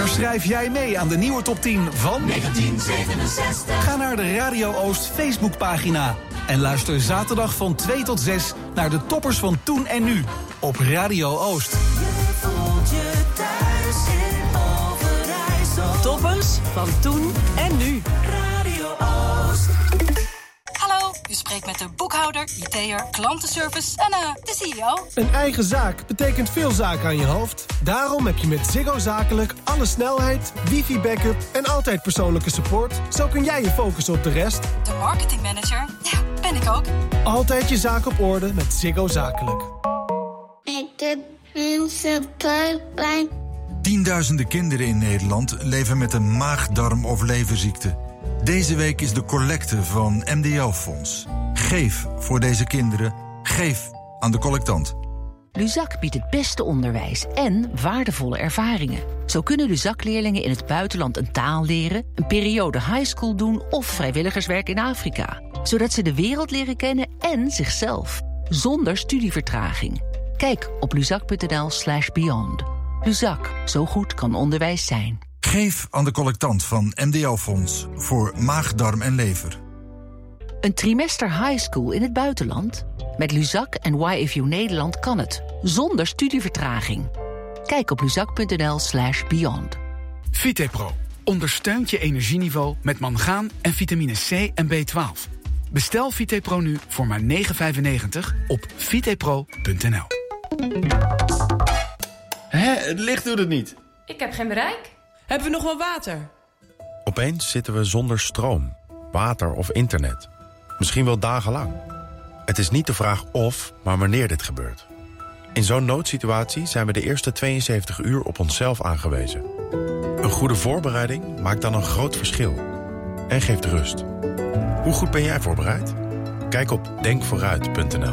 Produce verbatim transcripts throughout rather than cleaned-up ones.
Schrijf jij mee aan de nieuwe top tien van negentien zevenenzestig? Ga naar de Radio Oost Facebookpagina en luister zaterdag van twee tot zes naar de toppers van toen en nu op Radio Oost. Je voelt je thuis in Overijssel. Toppers van toen en nu. Radio Oost. Hallo, u spreekt met de boekhouder, I T'er, klantenservice en uh, de C E O. Een eigen zaak betekent veel zaken aan je hoofd. Daarom heb je met Ziggo Zakelijk alle snelheid, wifi-backup en altijd persoonlijke support. Zo kun jij je focussen op de rest. De marketingmanager, ja, ben ik ook. Altijd je zaak op orde met Ziggo Zakelijk. Ik doe mensen buikpijn. Tienduizenden kinderen in Nederland leven met een maag-darm- of leverziekte. Deze week is de collecte van M D L-fonds. Geef voor deze kinderen. Geef aan de collectant. Luzak biedt het beste onderwijs en waardevolle ervaringen. Zo kunnen Luzak-leerlingen in het buitenland een taal leren, een periode highschool doen of vrijwilligerswerk in Afrika. Zodat ze de wereld leren kennen en zichzelf. Zonder studievertraging. Kijk op luzak.nl slash beyond. Luzak, zo goed kan onderwijs zijn. Geef aan de collectant van M D L-fonds voor maag, darm en lever. Een trimester highschool in het buitenland? Met Luzak en Y F U Nederland kan het, zonder studievertraging. Kijk op luzak.nl slash beyond. Vitepro ondersteunt je energieniveau met mangaan en vitamine C en B twaalf. Bestel Vitepro nu voor maar negen vijfennegentig op vitepro punt n l. Hé, het licht doet het niet. Ik heb geen bereik. Hebben we nog wel water? Opeens zitten we zonder stroom, water of internet. Misschien wel dagenlang. Het is niet de vraag of, maar wanneer dit gebeurt. In zo'n noodsituatie zijn we de eerste tweeënzeventig uur op onszelf aangewezen. Een goede voorbereiding maakt dan een groot verschil. En geeft rust. Hoe goed ben jij voorbereid? Kijk op denk vooruit punt n l.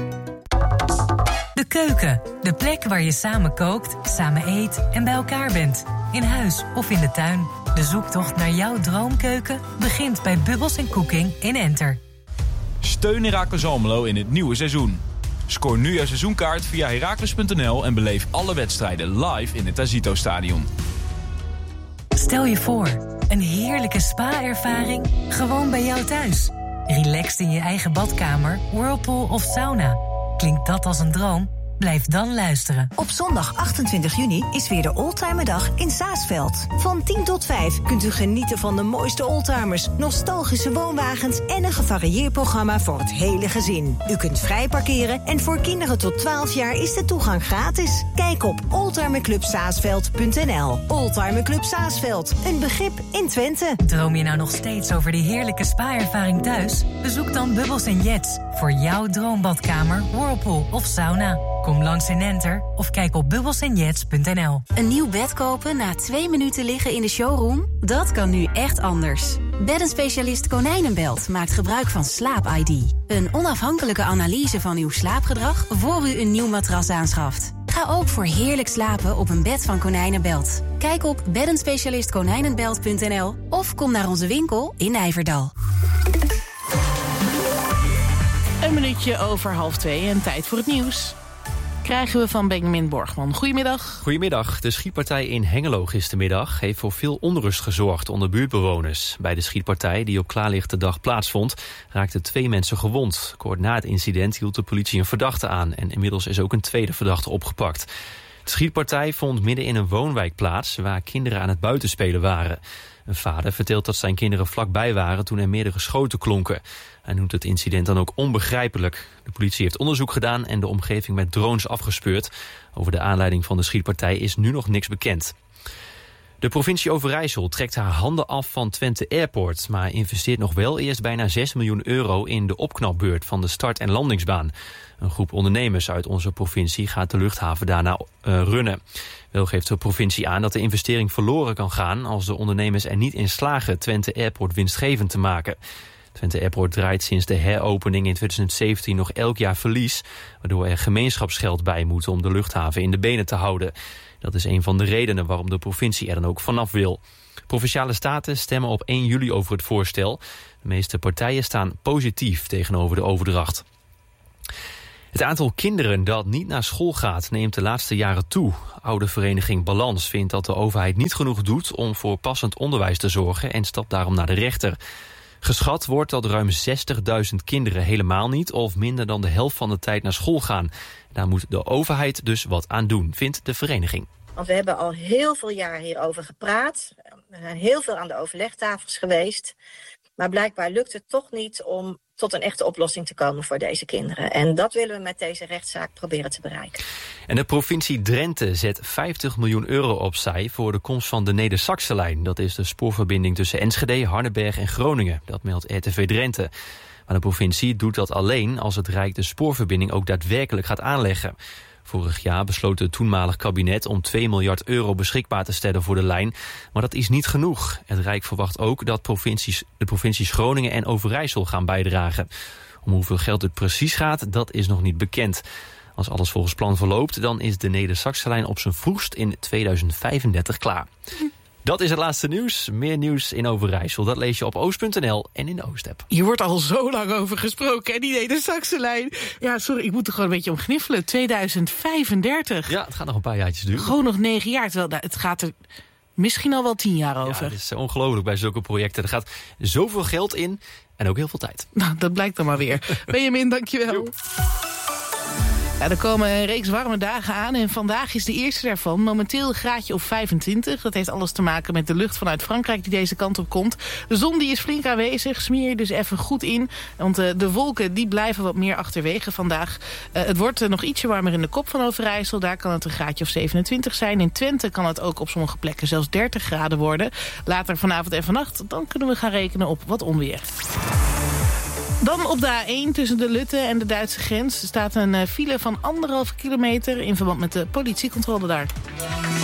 De keuken, de plek waar je samen kookt, samen eet en bij elkaar bent. In huis of in de tuin. De zoektocht naar jouw droomkeuken begint bij Bubbles en Cooking in Enter. Steun Heracles Almelo in het nieuwe seizoen. Scoor nu jouw seizoenkaart via heracles punt n l en beleef alle wedstrijden live in het Azito-stadion. Stel je voor, een heerlijke spa-ervaring gewoon bij jou thuis. Relaxed in je eigen badkamer, whirlpool of sauna. Klinkt dat als een droom? Blijf dan luisteren. Op zondag achtentwintig juni is weer de Oldtimerdag in Saasveld. Van tien tot vijf kunt u genieten van de mooiste oldtimers, nostalgische woonwagens en een gevarieerd programma voor het hele gezin. U kunt vrij parkeren en voor kinderen tot twaalf jaar is de toegang gratis. Kijk op oldtimerclub saasveld punt n l. Oldtimerclub Saasveld, een begrip in Twente. Droom je nou nog steeds over die heerlijke spa-ervaring thuis? Bezoek dan Bubbles en Jets voor jouw droombadkamer, whirlpool of sauna. Kom langs in Enter of kijk op bubbles en jets punt n l. Een nieuw bed kopen na twee minuten liggen in de showroom? Dat kan nu echt anders. Beddenspecialist Konijnenbelt maakt gebruik van Slaap I D. Een onafhankelijke analyse van uw slaapgedrag voor u een nieuw matras aanschaft. Ga ook voor heerlijk slapen op een bed van Konijnenbelt. Kijk op beddenspecialist konijnenbelt punt n l of kom naar onze winkel in Nijverdal. Een minuutje over half twee en tijd voor het nieuws. Krijgen we van Benjamin Borgman. Goedemiddag. Goedemiddag. De schietpartij in Hengelo gistermiddag heeft voor veel onrust gezorgd onder buurtbewoners. Bij de schietpartij, die op klaarlichte dag plaatsvond, raakten twee mensen gewond. Kort na het incident hield de politie een verdachte aan en inmiddels is ook een tweede verdachte opgepakt. De schietpartij vond midden in een woonwijk plaats waar kinderen aan het buitenspelen waren. Een vader vertelt dat zijn kinderen vlakbij waren toen er meerdere schoten klonken. Hij noemt het incident dan ook onbegrijpelijk. De politie heeft onderzoek gedaan en de omgeving met drones afgespeurd. Over de aanleiding van de schietpartij is nu nog niks bekend. De provincie Overijssel trekt haar handen af van Twente Airport, maar investeert nog wel eerst bijna zes miljoen euro in de opknapbeurt van de start- en landingsbaan. Een groep ondernemers uit onze provincie gaat de luchthaven daarna uh, runnen. Wel geeft de provincie aan dat de investering verloren kan gaan als de ondernemers er niet in slagen Twente Airport winstgevend te maken. Twente Airport draait sinds de heropening in twintig zeventien nog elk jaar verlies, waardoor er gemeenschapsgeld bij moet om de luchthaven in de benen te houden. Dat is een van de redenen waarom de provincie er dan ook vanaf wil. Provinciale staten stemmen op één juli over het voorstel. De meeste partijen staan positief tegenover de overdracht. Het aantal kinderen dat niet naar school gaat neemt de laatste jaren toe. Oude vereniging Balans vindt dat de overheid niet genoeg doet om voor passend onderwijs te zorgen en stapt daarom naar de rechter. Geschat wordt dat ruim zestigduizend kinderen helemaal niet of minder dan de helft van de tijd naar school gaan. Daar moet de overheid dus wat aan doen, vindt de vereniging. Want we hebben al heel veel jaar hierover gepraat. Er zijn heel veel aan de overlegtafels geweest. Maar blijkbaar lukt het toch niet om tot een echte oplossing te komen voor deze kinderen. En dat willen we met deze rechtszaak proberen te bereiken. En de provincie Drenthe zet vijftig miljoen euro opzij voor de komst van de Neder-Saxe-lijn. Dat is de spoorverbinding tussen Enschede, Hardenberg en Groningen. Dat meldt R T V Drenthe. Maar de provincie doet dat alleen als het Rijk de spoorverbinding ook daadwerkelijk gaat aanleggen. Vorig jaar besloot het toenmalig kabinet om twee miljard euro beschikbaar te stellen voor de lijn. Maar dat is niet genoeg. Het Rijk verwacht ook dat provincies, de provincies Groningen en Overijssel gaan bijdragen. Om hoeveel geld het precies gaat, dat is nog niet bekend. Als alles volgens plan verloopt, dan is de Neder-Saxe-lijn op zijn vroegst in tweeduizend vijfendertig klaar. Dat is het laatste nieuws. Meer nieuws in Overijssel. Dat lees je op oost punt n l en in de Oost-app. Je wordt al zo lang over gesproken, hè, die Neder-Saxe-lijn. Ja, sorry, ik moet er gewoon een beetje om gniffelen. tweeduizend vijfendertig. Ja, het gaat nog een paar jaartjes duren. Gewoon nog negen jaar, terwijl nou, het gaat er misschien al wel tien jaar over. Ja, het is ongelooflijk bij zulke projecten. Er gaat zoveel geld in en ook heel veel tijd. Nou, dat blijkt dan maar weer. Benjamin, dankjewel. Jo. Ja, er komen een reeks warme dagen aan en vandaag is de eerste daarvan. Momenteel een graadje of vijfentwintig. Dat heeft alles te maken met de lucht vanuit Frankrijk die deze kant op komt. De zon die is flink aanwezig, smeer je dus even goed in. Want uh, de wolken die blijven wat meer achterwege vandaag. Uh, het wordt uh, nog ietsje warmer in de kop van Overijssel. Daar kan het een graadje of zevenentwintig zijn. In Twente kan het ook op sommige plekken zelfs dertig graden worden. Later vanavond en vannacht dan kunnen we gaan rekenen op wat onweer. Dan op de A één tussen de Lutte en de Duitse grens staat een file van anderhalve kilometer in verband met de politiecontrole daar.